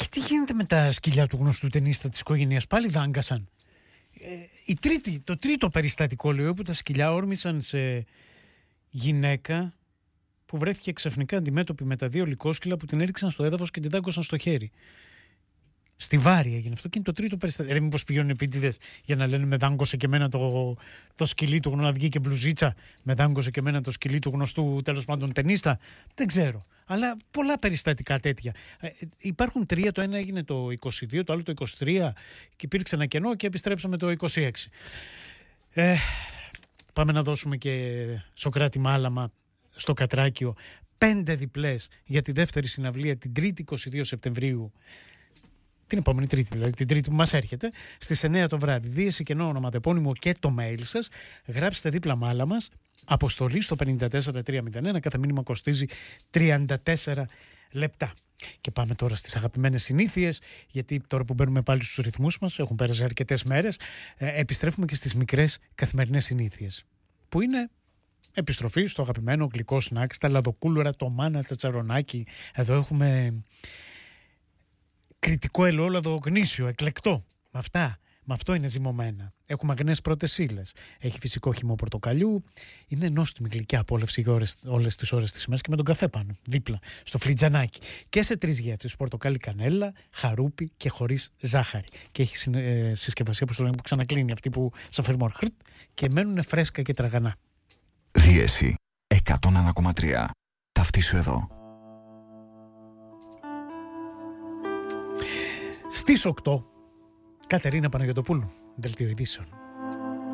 τι γίνεται με τα σκυλιά του γνωστού ταινίστα της οικογένειας, πάλι δάγκασαν. Το τρίτο περιστατικό, λέω, που τα σκυλιά όρμησαν σε γυναίκα που βρέθηκε ξαφνικά αντιμέτωπη με τα δύο λυκόσκυλα που την έριξαν στο έδαφος και την δάγκωσαν στο χέρι. Στη Βάρη έγινε αυτό και είναι το τρίτο περιστατικό. Μήπως πηγαίνουν επίτηδες για να λένε με δάγκωσε και εμένα το σκυλί του γνωστού, να βγει και μπλουζίτσα, με δάγκωσε και εμένα το σκυλί του γνωστού, τέλος πάντων, ταινίστα. Δεν ξέρω. Αλλά πολλά περιστατικά τέτοια. Υπάρχουν τρία, το ένα έγινε το 22, το άλλο το 23 και υπήρξε ένα κενό και επιστρέψαμε το 26. Πάμε να δώσουμε και Σοκράτη Μάλαμα στο Κατράκιο 5 διπλές για τη δεύτερη συναυλία την 3η 22 Σεπτεμβρίου. Την επόμενη Τρίτη, δηλαδή την Τρίτη που μας έρχεται, στις 9 το βράδυ. Δίεση, κενό, ονοματεπώνυμο και το mail σας. Γράψτε δίπλα Μάλαμας, αποστολή στο 54301. Κάθε μήνυμα κοστίζει 34 λεπτά. Και πάμε τώρα στις αγαπημένες συνήθειες, γιατί τώρα που μπαίνουμε πάλι στους ρυθμούς μας, έχουν πέρασει αρκετές μέρες, επιστρέφουμε και στις μικρές καθημερινές συνήθειες. Που είναι επιστροφή στο αγαπημένο γλυκό σνακ, στα λαδοκούλουρα, το μάνα, τσατσαρονάκι. Εδώ έχουμε κριτικό ελαιόλαδο γνήσιο, εκλεκτό. Με αυτό είναι ζυμωμένα. Έχουμε αγνές πρώτες ύλες. Έχει φυσικό χυμό πορτοκαλιού. Είναι νόστιμη γλυκιά απόλαυση για όλες τις ώρες της ημέρας και με τον καφέ πάνω, δίπλα, στο φλιτζανάκι. Και σε 3 γεύσεις: πορτοκάλι, κανέλα, χαρούπι και χωρίς ζάχαρη. Και έχει συσκευασία που ξανακλίνει, αυτή που σαν φερμόρ και μένουν φρέσκα και τραγανά. Δίεση 101,3. Ταυτίσου εδώ. Στις 8, Κατερίνα Παναγιωτοπούλου, δελτίο ειδήσεων.